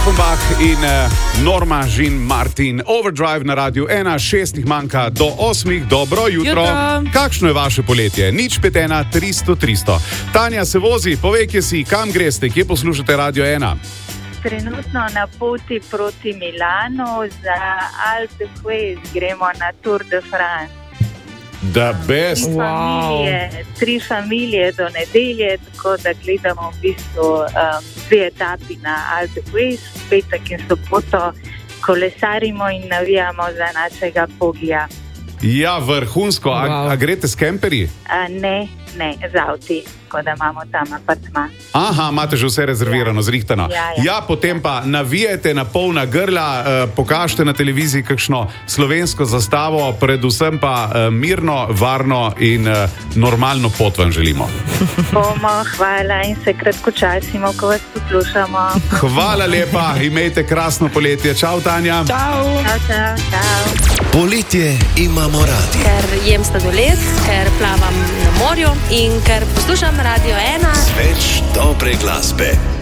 Offenbach in Norma Jean Martin. Overdrive na Radiu 1, 6 manjka do 8. Dobro jutro. Kakšno je vaše poletje? 051 300 300. Tanja se vozi, povej, kje si, kam greste, kje poslušate Radio 1? Trenutno na poti proti Milanu za Alpe d'Huez gremo na Tour de France. The best. Tri familije do nedelje, tako da gledamo v bistvu 2 etapi na Alpe d'Huez, petek in soboto kolesarimo in navijamo za našega Pogija. Ja, vrhunsko. A greste s kemperji? Ne, z avti, tako da imamo tam apartma. Aha, imate že vse rezervirano, zrihtano. Ja, potem pa navijete na polna grla, pokažite na televiziji kakšno slovensko zastavo, predvsem pa mirno, varno in normalno pot vam želimo. Bomo, hvala in se kratkočasimo, ko vas poslušamo. Hvala lepa, imejte krasno poletje. Čau, Tanja. Čau. Poletje imamo radi. Ker jem sladoled, ker plavam na morju in ker poslušam Radio 1. Več dobre glasbe.